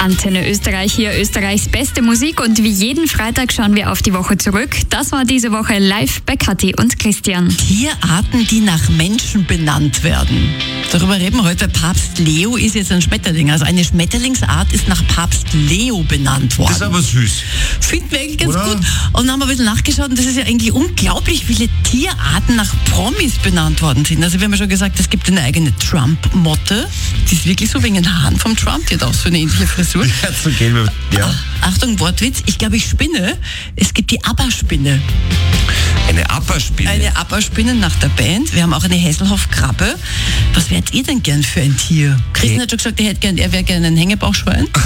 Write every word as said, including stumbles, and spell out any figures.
Antenne Österreich, hier Österreichs beste Musik, und wie jeden Freitag schauen wir auf die Woche zurück. Das war diese Woche live bei Kathi und Christian. Tierarten, die nach Menschen benannt werden. Darüber reden wir heute. Papst Leo ist jetzt ein Schmetterling. Also eine Schmetterlingsart ist nach Papst Leo benannt worden. Das ist aber süß. Finden wir eigentlich ganz Oder? gut. Und dann haben wir ein bisschen nachgeschaut und das ist ja eigentlich unglaublich, wie viele Tierarten nach Promis benannt worden sind. Also wir haben ja schon gesagt, es gibt eine eigene Trump-Motte. Die ist wirklich so wegen den Haaren vom Trump, die hat auch so eine ähnliche Frisur. Ja, so gehen wir. Ja. Achtung, Wortwitz. Ich glaube, ich spinne. Es gibt die ABBA-Spinne. Eine Apperspinne. Eine ABBA-Spinne nach der Band. Wir haben auch eine Hesselhoff-Krabbe. Was wärt ihr denn gern für ein Tier? Christian hat schon gesagt, er hätte gern, er wäre gerne ein Hängebauchschwein.